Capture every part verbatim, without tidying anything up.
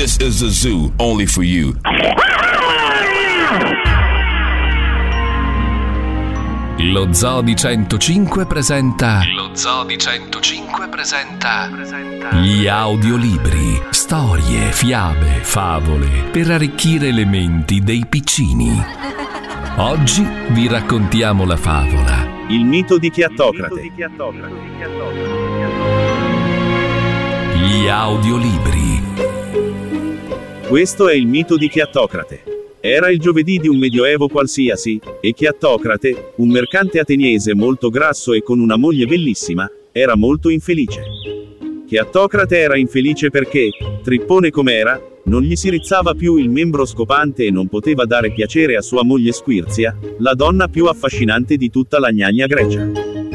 This is the zoo, only for you. Lo Zoo di centocinque presenta Lo Zoo di centocinque presenta gli audiolibri, storie, fiabe, favole per arricchire le menti dei piccini. Oggi vi raccontiamo la favola Il mito di Chiattocrate. Gli audiolibri. Questo è il mito di Chiattocrate. Era il giovedì di un medioevo qualsiasi, e Chiattocrate, un mercante ateniese molto grasso e con una moglie bellissima, era molto infelice. Chiattocrate era infelice perché, trippone com'era, non gli si rizzava più il membro scopante e non poteva dare piacere a sua moglie Squirzia, la donna più affascinante di tutta la gnagna Grecia.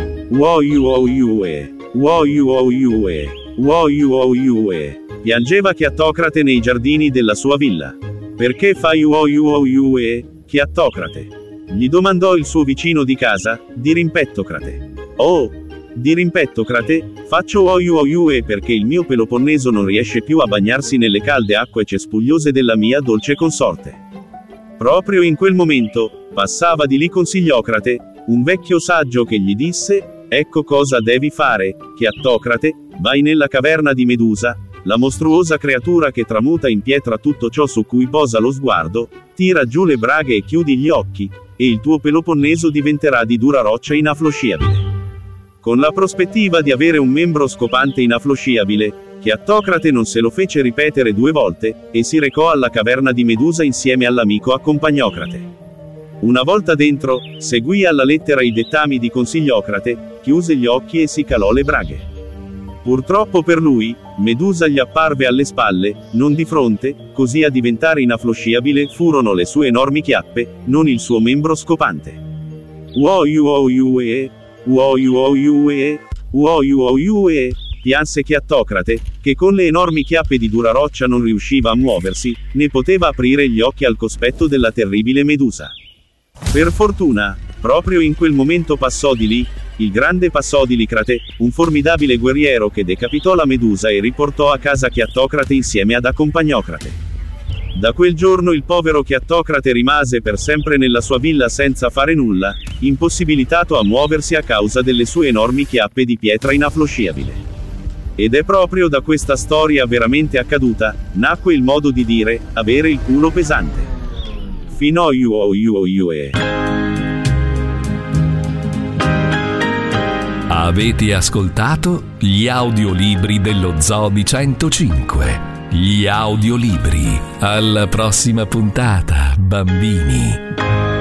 Uoiuoiue, uoiuoiue, uoiuoiue, piangeva Chiattocrate nei giardini della sua villa. Perché fai uoiuoiue, Chiattocrate? Gli domandò il suo vicino di casa, Dirimpettocrate. Oh, Dirimpettocrate, faccio uoiuoiue perché il mio Peloponneso non riesce più a bagnarsi nelle calde acque cespugliose della mia dolce consorte. Proprio in quel momento, passava di lì Consigliocrate, un vecchio saggio che gli disse: ecco cosa devi fare, Chiattocrate, vai nella caverna di Medusa, la mostruosa creatura che tramuta in pietra tutto ciò su cui posa lo sguardo, tira giù le braghe e chiudi gli occhi, e il tuo Peloponneso diventerà di dura roccia inafflosciabile. Con la prospettiva di avere un membro scopante inafflosciabile, Chiattocrate non se lo fece ripetere due volte, e si recò alla caverna di Medusa insieme all'amico Accompagnocrate. Una volta dentro, seguì alla lettera i dettami di Consigliocrate, chiuse gli occhi e si calò le braghe. Purtroppo per lui, Medusa gli apparve alle spalle, non di fronte, così a diventare inafflosciabile furono le sue enormi chiappe, non il suo membro scopante. Uoiuoiue, uoiuoiue, uoiuoiue, pianse Chiattocrate, che con le enormi chiappe di dura roccia non riusciva a muoversi, né poteva aprire gli occhi al cospetto della terribile Medusa. Per fortuna, proprio in quel momento passò di lì il grande Passodilicrate, un formidabile guerriero che decapitò la Medusa e riportò a casa Chiattocrate insieme ad Accompagnocrate. Da quel giorno il povero Chiattocrate rimase per sempre nella sua villa senza fare nulla, impossibilitato a muoversi a causa delle sue enormi chiappe di pietra inafflosciabile. Ed è proprio da questa storia veramente accaduta, nacque il modo di dire, avere il culo pesante. Finoiuoiuoiue. Avete ascoltato gli audiolibri dello Zoo di centocinque. Gli audiolibri. Alla prossima puntata, bambini.